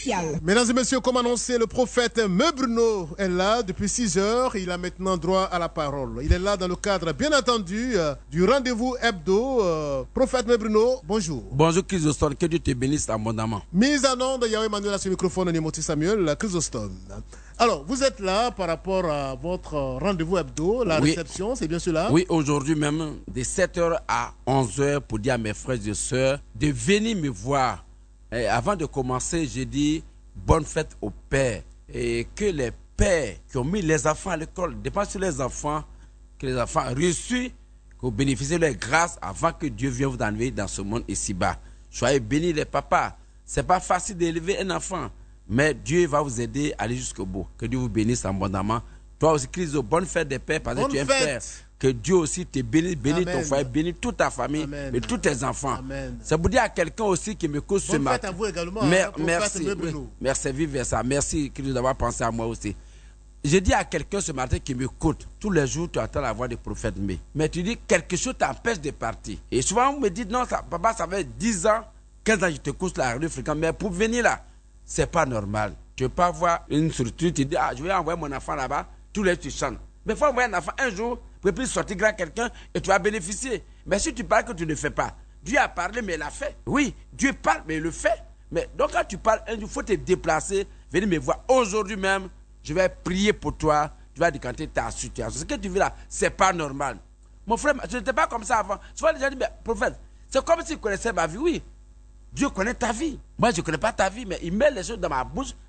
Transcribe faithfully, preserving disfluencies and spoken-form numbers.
spécial. Mesdames et messieurs, comme annoncé, le prophète Me Bruno est là depuis six heures. Il a maintenant droit à la parole. Il est là dans le cadre, bien entendu, euh, du rendez-vous hebdo. Euh, prophète Me Bruno, bonjour. Bonjour Chrysostome, que Dieu te bénisse abondamment. Mise en onde, Yahweh Manuel à ce microphone, Nimoti Samuel, Chrysostome. Alors, vous êtes là par rapport à votre rendez-vous hebdo, la oui. réception, c'est bien cela? Oui, aujourd'hui même, de sept heures à onze heures, pour dire à mes frères et sœurs de venir me voir. Et avant de commencer, j'ai dit bonne fête aux pères. Et que les pères qui ont mis les enfants à l'école, dépensent sur les enfants, que les enfants reçus, que vous bénéficiez de leur grâce avant que Dieu vienne vous enlever dans ce monde ici-bas. Soyez bénis les papas. Ce n'est pas facile d'élever un enfant. Mais Dieu va vous aider à aller jusqu'au bout. Que Dieu vous bénisse abondamment. Toi aussi, Christ, bonne fête des pères, parce que tu es un père. Que Dieu aussi te bénisse, bénisse ton foyer, bénisse toute ta famille, Amen. Et tous tes enfants. Amen. Ça vous dire à quelqu'un aussi qui me cause ce matin. Bonne fête à vous également. Mer hein, merci, oui, merci, vive ça. Merci, Christ, d'avoir pensé à moi aussi. Je dis à quelqu'un ce matin qui m'écoute, tous les jours tu entends la voix du prophète mais, mais tu dis quelque chose t'empêche de partir. Et souvent on me dit non, ça, papa, ça fait dix ans, quinze ans, je te couche la radio fréquente, mais pour venir là, c'est pas normal. Tu ne peux pas voir une structure, tu dis, ah, je vais envoyer mon enfant là-bas, tous les jours tu chantes. Mais il faut envoyer un enfant un jour, pour plus sortir grand quelqu'un et tu vas bénéficier. Mais si tu parles que tu ne fais pas, Dieu a parlé, mais il a fait. Oui, Dieu parle, mais il le fait. Mais donc quand tu parles un jour, il faut te déplacer, venir me voir aujourd'hui même. Je vais prier pour toi, tu vas décanter ta situation. Ce que tu vis là, c'est pas normal. Mon frère, je n'étais pas comme ça avant. Souvent les gens disent, mais prophète, c'est comme s'il connaissait ma vie. Oui, Dieu connaît ta vie. Moi, je ne connais pas ta vie, mais il met les choses dans ma bouche